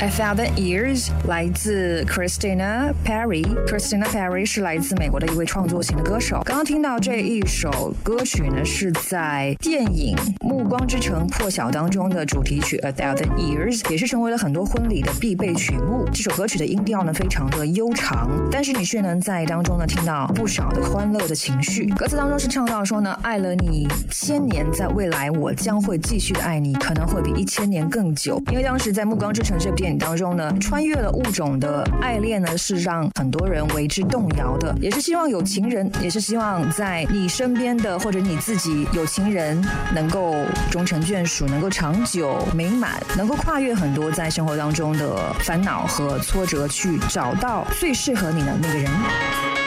A Thousand Years 来自 Christina Perri。Christina Perri 是来自美国的一位创作型的歌手。刚刚听到这一首歌曲呢，是在电影《暮光之城破晓》当中的主题曲 A Thousand Years， 也是成为了很多婚礼的必备曲目。这首歌曲的音调呢非常的悠长，但是你却能在当中呢听到不少的欢乐的情绪。歌词当中是唱到说呢，爱了你1000年，在未来我将会继续的爱你，可能会比1000年更久。因为当时在《暮光之城》这部电影当中呢，穿越了物种的爱恋呢，是让很多人为之动摇的，也是希望有情人，也是希望在你身边的或者你自己有情人能够终成眷属，能够长久美满，能够跨越很多在生活当中的烦恼和挫折，去找到最适合你的那个人。